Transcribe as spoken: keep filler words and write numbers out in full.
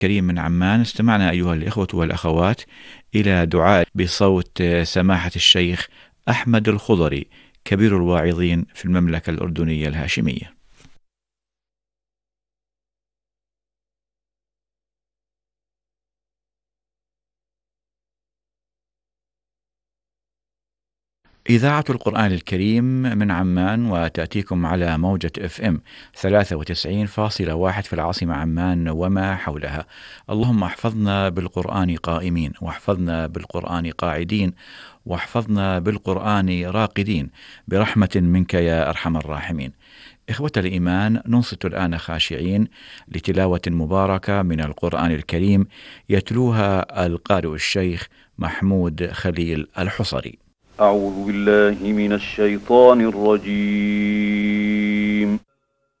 كريم من عمان. استمعنا أيها الإخوة والأخوات إلى دعاء بصوت سماحة الشيخ أحمد الخضري كبير الواعظين في المملكة الأردنية الهاشمية. إذاعة القرآن الكريم من عمان، وتأتيكم على موجة اف ام ثلاثة وتسعين فاصلة واحد في العاصمة عمان وما حولها. اللهم احفظنا بالقرآن قائمين، واحفظنا بالقرآن قاعدين، واحفظنا بالقرآن راقدين، برحمة منك يا أرحم الراحمين. إخوة الإيمان، ننصت الآن خاشعين لتلاوة مباركة من القرآن الكريم يتلوها القارئ الشيخ محمود خليل الحصري. أعوذ بالله من الشيطان الرجيم.